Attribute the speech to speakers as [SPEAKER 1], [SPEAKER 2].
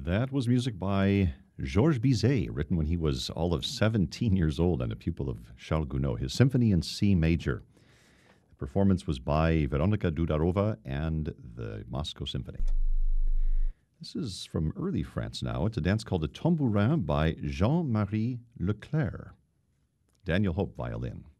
[SPEAKER 1] That was music by Georges Bizet, written when he was all of 17 years old and a pupil of Charles Gounod, his Symphony in C major. The performance was by Veronika Dudarova and the Moscow Symphony. This is from early France now. It's a dance called the Tambourin by Jean-Marie Leclerc. Daniel Hope, violin.